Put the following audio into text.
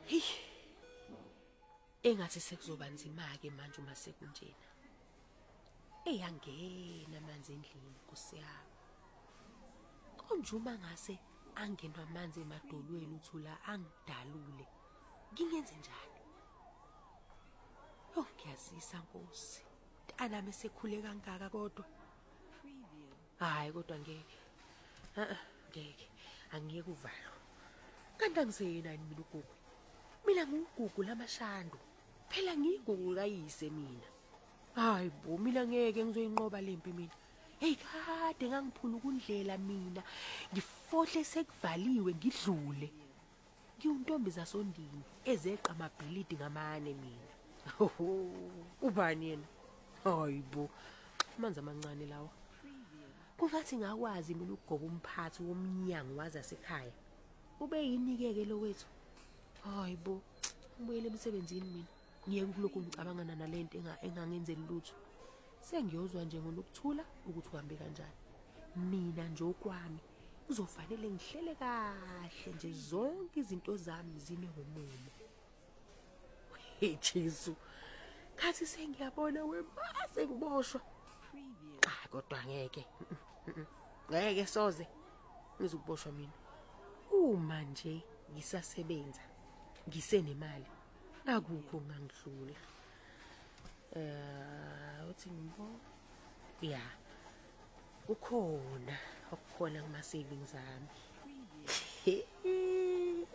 Hey, engathi sekuzoba nzima ke manje uma sekunjena. Eyangena amanzi endlini kusiyami. Konje uma ngase angenwa amanzi emadolweni uthula angidalule. Ngingenze njani? Ngiyazisa Nkosi. Anami sekhule kangaka kodwa. Hayi kodwa ngeke. Ngeke. Angiyeke uvalo. Kanti angisenani mina ugugu. Mina ngugugu lamashando. Phela ngigugu kayise mina. Hayi bo mina ngeke ngizoyinqoba lempi mina. Hey kade ngangiphula ukundlela mina. Ngifohle sekuvaliwe ngidlule. Ngiyintombi zasondini ezeqa amabhilidi ngamane mina. Ubani yena? Hayibo. Amanzi amancane lawa. Kungathi ngakwazi mina ukugoba umphathi womnyango wazasekhaya. Ube yinike lo wethu. Hayibo. Ngibuyele emsebenzini mina. Ngiyeke kuloko ngicabangana nalento engangenzeli lutho. Sengiyozwa nje ngokuthula ukuthi uhambe kanjani. Mina nje okwami kuzofanele ngihlele kahle nje zonke izinto zami zime ngomumo. Hey Jesu. Kathi sengiyabona wemase ngiboshwa. Kodwa ngeke. Ngeke soze ngizokuboshwa mina. Uma nje ngisasebenza ngisenemali akukho ngangidlula. Uthi ngibo ya ukukhona kuma savings ami.